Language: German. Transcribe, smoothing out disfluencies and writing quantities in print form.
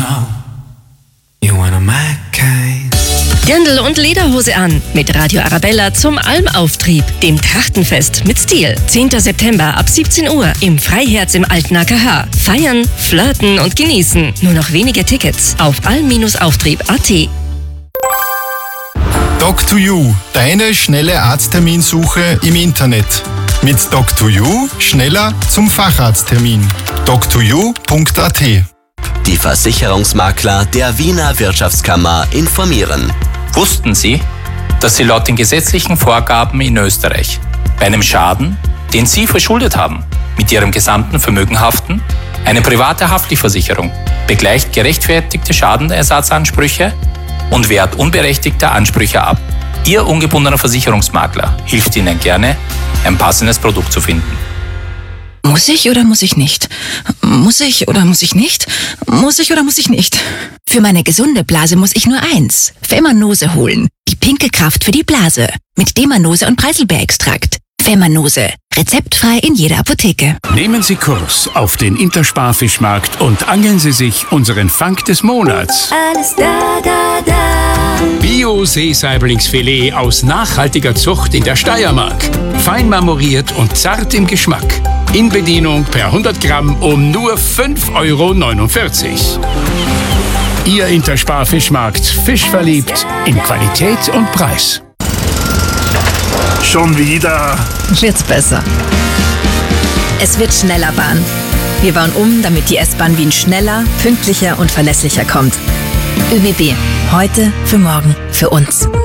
know you wanna my kind. Dirndl und Lederhose an mit Radio Arabella zum Almauftrieb, dem Trachtenfest mit Stil. 10. September ab 17 Uhr im Freiherz im Alten AKH. Feiern, flirten und genießen. Nur noch wenige Tickets auf alm-auftrieb.at. Doc2U, deine schnelle Arztterminsuche im Internet. Mit Doc2U schneller zum Facharzttermin. doc2u.at. Die Versicherungsmakler der Wiener Wirtschaftskammer informieren. Wussten Sie, dass Sie laut den gesetzlichen Vorgaben in Österreich bei einem Schaden, den Sie verschuldet haben, mit Ihrem gesamten Vermögen haften? Eine private Haftpflichtversicherung begleicht gerechtfertigte Schadenersatzansprüche und wehrt unberechtigte Ansprüche ab. Ihr ungebundener Versicherungsmakler hilft Ihnen gerne, ein passendes Produkt zu finden. Muss ich oder muss ich nicht? Muss ich oder muss ich nicht? Muss ich oder muss ich nicht? Für meine gesunde Blase muss ich nur eins: Femanose holen. Die pinke Kraft für die Blase. Mit Demanose und Preiselbeerextrakt. Femanose. Rezeptfrei in jeder Apotheke. Nehmen Sie Kurs auf den Intersparfischmarkt und angeln Sie sich unseren Fang des Monats. Alles da. Bio-Seesaiblingsfilet aus nachhaltiger Zucht in der Steiermark. Fein marmoriert und zart im Geschmack. In Bedienung per 100 Gramm um nur 5,49 €. Ihr Intersparfischmarkt. Fischverliebt in Qualität und Preis. Schon wieder. Wird's besser. Es wird schneller Bahn. Wir bauen um, damit die S-Bahn Wien schneller, pünktlicher und verlässlicher kommt. ÖBB. Heute, für morgen, für uns.